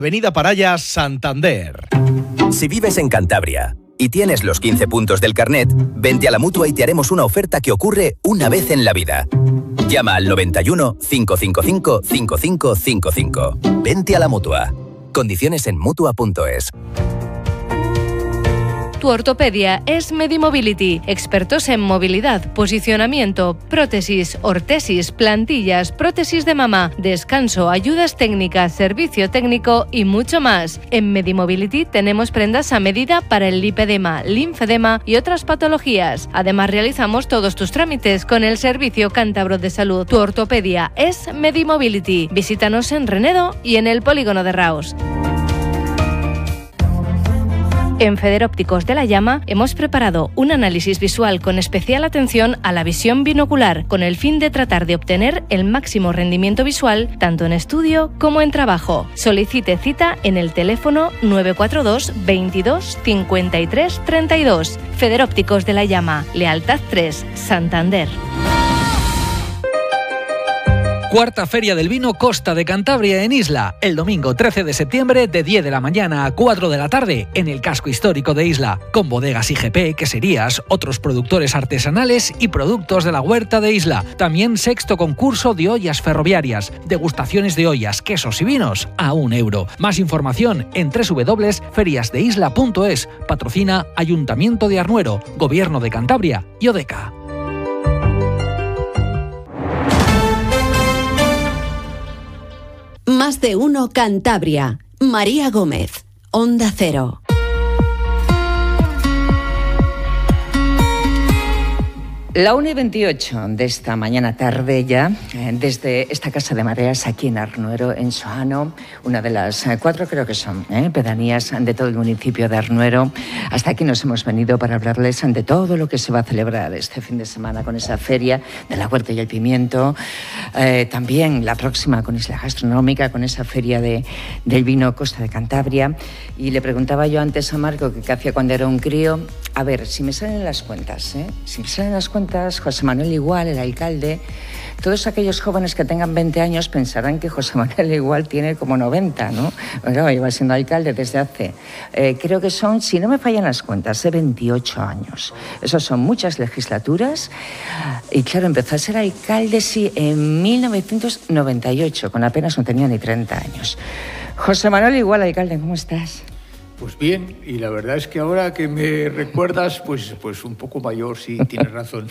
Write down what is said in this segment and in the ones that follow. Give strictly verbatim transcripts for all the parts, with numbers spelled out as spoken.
Avenida Paraya, Santander. Si vives en Cantabria y tienes los quince puntos del carnet, vente a la Mutua y te haremos una oferta que ocurre una vez en la vida. Llama al noventa y uno, cinco cinco cinco, cinco cinco cinco cinco. Vente a la Mutua. Condiciones en mutua punto es. Tu ortopedia es Medimobility, expertos en movilidad, posicionamiento, prótesis, ortesis, plantillas, prótesis de mama, descanso, ayudas técnicas, servicio técnico y mucho más. En Medimobility tenemos prendas a medida para el lipedema, linfedema y otras patologías. Además realizamos todos tus trámites con el Servicio Cántabro de Salud. Tu ortopedia es Medimobility. Visítanos en Renedo y en el Polígono de Raos. En Federópticos de la Llama hemos preparado un análisis visual con especial atención a la visión binocular, con el fin de tratar de obtener el máximo rendimiento visual tanto en estudio como en trabajo. Solicite cita en el teléfono nueve cuatro dos, veintidós, cincuenta y tres, treinta y dos. Federópticos de la Llama, Lealtad tres, Santander. Cuarta Feria del Vino Costa de Cantabria en Isla, el domingo trece de septiembre de diez de la mañana a cuatro de la tarde en el casco histórico de Isla, con bodegas I G P, queserías, otros productores artesanales y productos de la huerta de Isla. También sexto concurso de ollas ferroviarias, degustaciones de ollas, quesos y vinos a un euro. Más información en doble u doble u doble u punto ferias de isla punto es. Patrocina Ayuntamiento de Arnuero, Gobierno de Cantabria y Odeca. Más de uno Cantabria. María Gómez, Onda Cero. La una y veintiocho de esta mañana tarde ya, eh, desde esta Casa de Mareas aquí en Arnuero, en Soano, una de las eh, cuatro creo que son eh, pedanías de todo el municipio de Arnuero. Hasta aquí nos hemos venido para hablarles de todo lo que se va a celebrar este fin de semana con esa feria de la huerta y el pimiento. Eh, también la próxima con Isla Gastronómica, con esa feria de, del vino Costa de Cantabria. Y le preguntaba yo antes a Marco que qué hacía cuando era un crío. A ver, si me salen las cuentas, ¿eh? Si me salen las cuentas, José Manuel Igual, el alcalde, todos aquellos jóvenes que tengan veinte años pensarán que José Manuel Igual tiene como noventa, ¿no? Bueno, lleva siendo alcalde desde hace, eh, creo que son, si no me fallan las cuentas, de veintiocho años. Eso son muchas legislaturas. Y claro, empezó a ser alcalde, sí, en mil novecientos noventa y ocho, con apenas no tenía ni treinta años. José Manuel Igual, alcalde, ¿cómo estás? Pues bien, y la verdad es que ahora que me recuerdas, pues, pues un poco mayor, sí, tienes razón.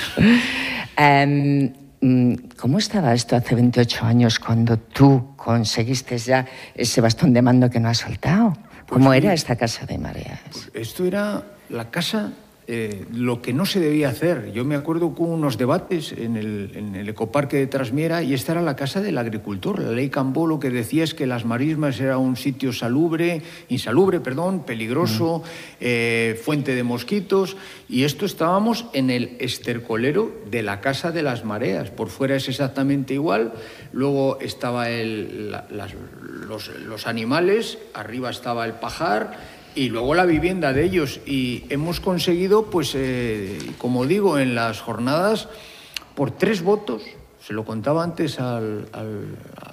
um, ¿Cómo estaba esto hace veintiocho años cuando tú conseguiste ya ese bastón de mando que no has soltado? ¿Cómo pues, era esta Casa de Mareas? Pues esto era la casa, eh, lo que no se debía hacer. Yo me acuerdo que hubo unos debates en el, en el ecoparque de Trasmiera y esta era la casa del agricultor. La ley Cambó lo que decía es que las marismas era un sitio salubre, insalubre, perdón, peligroso, mm. eh, fuente de mosquitos, y esto estábamos en el estercolero de la Casa de las Mareas. Por fuera es exactamente igual, luego estaba el, la, las, los, los animales, arriba estaba el pajar, y luego la vivienda de ellos. Y hemos conseguido, pues, eh, como digo, en las jornadas, por tres votos, se lo contaba antes al, al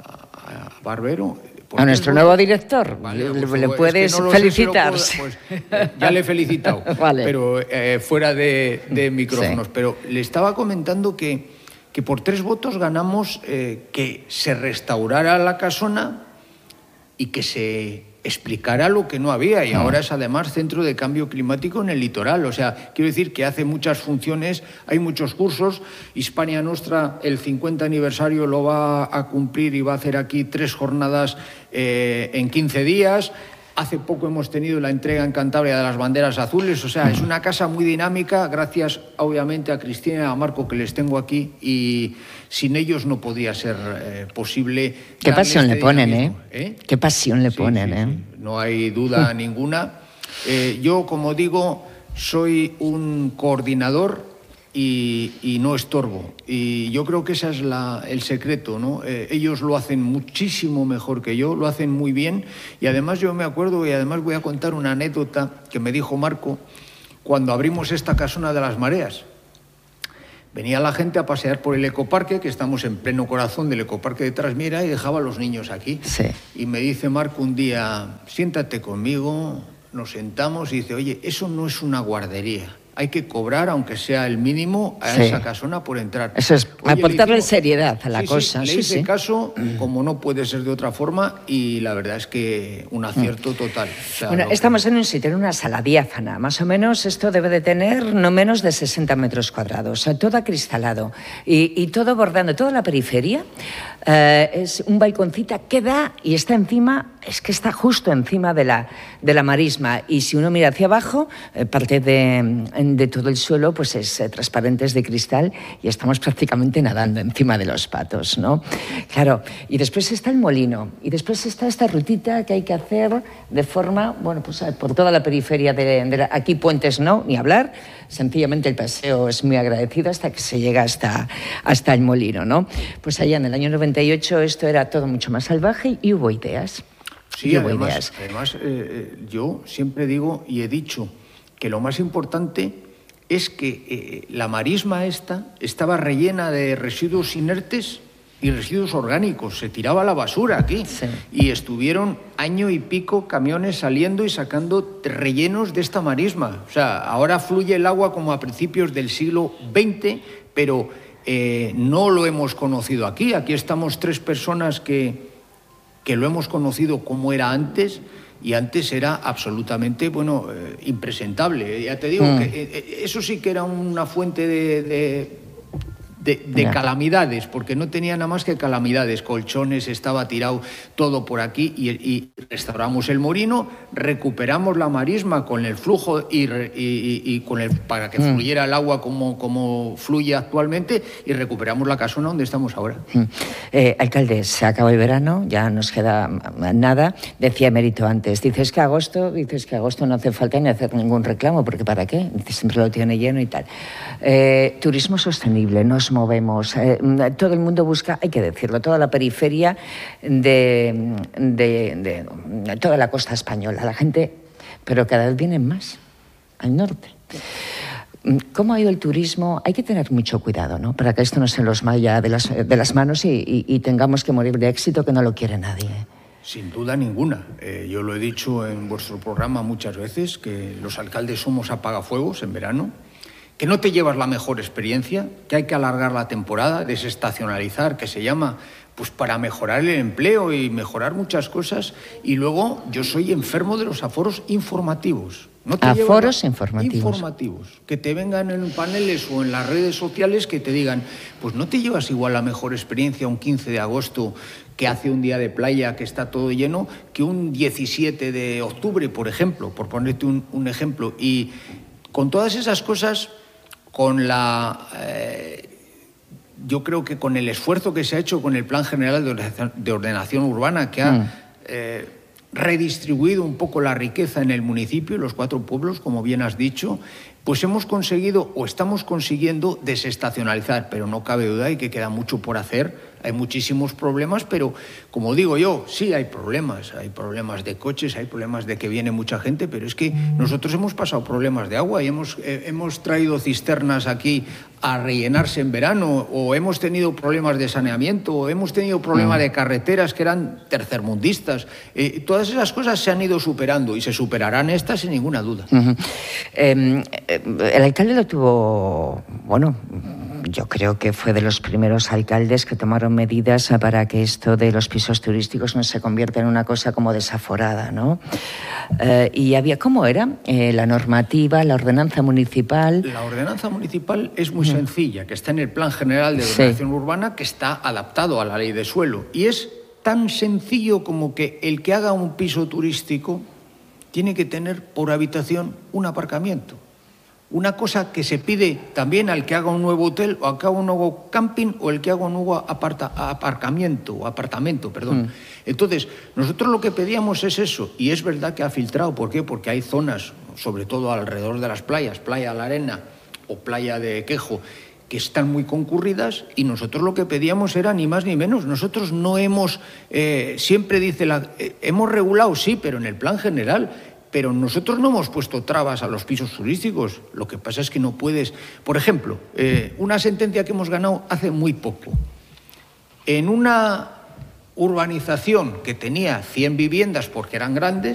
a Barbero. A nuestro votos, nuevo director, vale, le, pues, le puedes es que no felicitar. Si puedo, pues, eh, ya le he felicitado, vale. Pero eh, fuera de, de micrófonos. Sí. Pero le estaba comentando que, que por tres votos ganamos eh, que se restaurara la casona y que se explicara lo que no había, y ahora es además centro de cambio climático en el litoral. O sea, quiero decir que hace muchas funciones, hay muchos cursos. Hispania Nostra, el cincuenta aniversario lo va a cumplir y va a hacer aquí tres jornadas eh, en quince días. Hace poco hemos tenido la entrega en Cantabria de las banderas azules. O sea, es una casa muy dinámica, gracias obviamente a Cristina y a Marco, que les tengo aquí, y sin ellos no podía ser eh, posible. Qué pasión este le ponen, ¿eh? ¿eh? Qué pasión le sí, ponen, sí, ¿eh? Sí. No hay duda ninguna. Eh, yo, como digo, soy un coordinador y, y no estorbo. Y yo creo que ese es la, el secreto, ¿no? Eh, ellos lo hacen muchísimo mejor que yo, lo hacen muy bien. Y además yo me acuerdo, y además voy a contar una anécdota que me dijo Marco cuando abrimos esta casona de las Mareas. venía la gente a pasear por el ecoparque, que estamos en pleno corazón del ecoparque de Trasmiera, y dejaba a los niños aquí. Sí. Y me dice Marco un día, siéntate conmigo, nos sentamos y dice, oye, eso no es una guardería. Hay que cobrar, aunque sea el mínimo, a sí. esa casona por entrar. Eso es, Oye, aportarle hicimos... seriedad a la sí, cosa. Sí, le sí, hice sí. caso, como no puede ser de otra forma, y la verdad es que un acierto total. O sea, Bueno, lo... estamos en un sitio, en una sala diáfana. Más o menos esto debe de tener no menos de sesenta metros cuadrados, o sea, todo acristalado y, y todo bordando, toda la periferia. Eh, es un balconcita que da y está encima, es que está justo encima de la, de la marisma. Y si uno mira hacia abajo, eh, parte de, de todo el suelo pues es eh, transparente, es de cristal y estamos prácticamente nadando encima de los patos, ¿no? Claro, y después está el molino y después está esta rutita que hay que hacer de forma, bueno, pues por toda la periferia de, de la, aquí puentes no, ni hablar, sencillamente el paseo es muy agradecido hasta que se llega hasta, hasta el molino, ¿no? Pues allá en el año noventa y ocho esto era todo mucho más salvaje y hubo ideas. Sí, y hubo además, ideas. además eh, yo siempre digo y he dicho que lo más importante es que eh, la marisma esta estaba rellena de residuos inertes y residuos orgánicos, se tiraba a la basura aquí. Sí. Y estuvieron año y pico camiones saliendo y sacando rellenos de esta marisma. O sea, ahora fluye el agua como a principios del siglo veinte, pero eh, no lo hemos conocido aquí. Aquí estamos tres personas que, que lo hemos conocido como era antes, y antes era absolutamente, bueno, eh, impresentable. Ya te digo mm. que eh, eso sí que era una fuente de... de De, de calamidades, porque no tenía nada más que calamidades, colchones, estaba tirado todo por aquí y, y restauramos el molino, recuperamos la marisma con el flujo y, y, y con el, para que fluyera el agua como, como fluye actualmente y recuperamos la casona donde estamos ahora. Eh, alcalde, se acabó el verano, ya nos queda nada. Decía Emérito antes, dices que agosto, dices que agosto no hace falta ni hacer ningún reclamo, porque ¿para qué? Siempre lo tiene lleno y tal. Eh, turismo sostenible, nos movemos, eh, todo el mundo busca, hay que decirlo, toda la periferia de, de, de toda la costa española, la gente, pero cada vez vienen más al norte. ¿Cómo ha ido el turismo? Hay que tener mucho cuidado, ¿no? Para que esto no se nos vaya de las, de las manos y, y, y tengamos que morir de éxito, que no lo quiere nadie. Sin duda ninguna. Eh, yo lo he dicho en vuestro programa muchas veces, que los alcaldes somos apagafuegos en verano, que no te llevas la mejor experiencia, que hay que alargar la temporada, desestacionalizar, que se llama, pues para mejorar el empleo y mejorar muchas cosas. Y luego yo soy enfermo de los aforos informativos. No te aforos la... informativos. Informativos. Que te vengan en paneles o en las redes sociales que te digan, pues no te llevas igual la mejor experiencia un quince de agosto que hace un día de playa que está todo lleno, que un diecisiete de octubre, por ejemplo, por ponerte un, un ejemplo. Y con todas esas cosas, con la... Eh, yo creo que con el esfuerzo que se ha hecho con el Plan General de Ordenación, de Ordenación Urbana, que ha mm. eh, redistribuido un poco la riqueza en el municipio, los cuatro pueblos, como bien has dicho, pues hemos conseguido o estamos consiguiendo desestacionalizar, pero no cabe duda de que queda mucho por hacer. Hay muchísimos problemas, pero como digo yo, sí hay problemas. Hay problemas de coches, hay problemas de que viene mucha gente, pero es que nosotros hemos pasado problemas de agua y hemos, eh, hemos traído cisternas aquí a rellenarse en verano, o hemos tenido problemas de saneamiento, o hemos tenido problemas de carreteras que eran tercermundistas. Eh, todas esas cosas se han ido superando y se superarán estas sin ninguna duda. Uh-huh. eh, el alcalde lo tuvo, bueno... Yo creo que fue de los primeros alcaldes que tomaron medidas para que esto de los pisos turísticos no se convierta en una cosa como desaforada, ¿no? Eh, y había, ¿cómo era? Eh, la normativa, la ordenanza municipal. La ordenanza municipal es muy sencilla, que está en el Plan General de Ordenación sí. Urbana, que está adaptado a la ley de suelo. Y es tan sencillo como que el que haga un piso turístico tiene que tener por habitación un aparcamiento. Una cosa que se pide también al que haga un nuevo hotel o al que haga un nuevo camping o el que haga un nuevo aparta, aparcamiento o apartamento, perdón. Mm. Entonces, nosotros lo que pedíamos es eso, y es verdad que ha filtrado. ¿Por qué? Porque hay zonas, sobre todo alrededor de las playas, Playa La Arena o Playa de Quejo, que están muy concurridas, y nosotros lo que pedíamos era ni más ni menos. Nosotros no hemos, eh, siempre dice, la, eh, hemos regulado, sí, pero en el plan general, pero nosotros no hemos puesto trabas a los pisos turísticos. Lo que pasa es que no puedes... Por ejemplo, eh, una sentencia que hemos ganado hace muy poco. En una urbanización que tenía cien viviendas porque eran grandes,